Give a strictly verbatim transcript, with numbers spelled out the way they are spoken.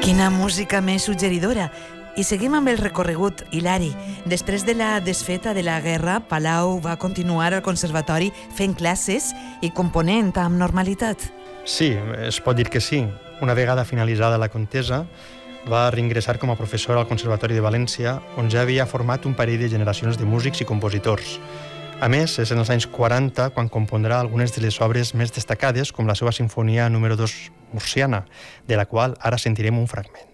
Quina música més suggeridora. I seguim amb el recorregut, Hilari. Després de la desfeta de la guerra, Palau va continuar al conservatori fent classes i component amb normalitat. Sí, es pot dir que sí. Una vegada finalitzada la contesa, va reingressar com a professor al Conservatori de València, on ja havia format un parell de generacions de músics i compositors. A més, és en els anys quaranta quan compondrà algunes de les obres més destacades, com la seva sinfonia número dos murciana, de la qual ara sentirem un fragment.